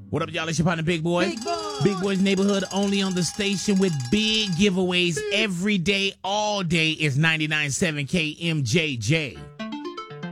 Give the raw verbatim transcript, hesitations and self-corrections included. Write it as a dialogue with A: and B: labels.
A: What up, y'all? It's your partner, Big Boy.
B: Big Boy.
A: Big Boy's Neighborhood, only on the station with big giveaways every day, all day is ninety-nine point seven K M J J.